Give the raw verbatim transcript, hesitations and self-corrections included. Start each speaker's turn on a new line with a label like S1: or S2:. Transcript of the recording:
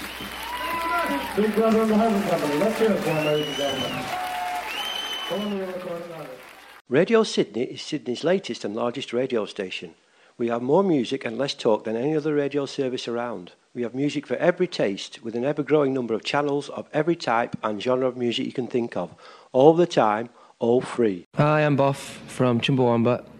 S1: Big Brother and the Housing Company. Let's hear it for them, ladies and gentlemen. Go on, we're recording now.
S2: Radio Sydney is Sydney's latest and largest radio station. We have more music and less talk than any other radio service around. We have music for every taste, with an ever-growing number of channels of every type and genre of music you can think of, all the time, all free.
S3: Hi, I'm Boff from Chumbawamba,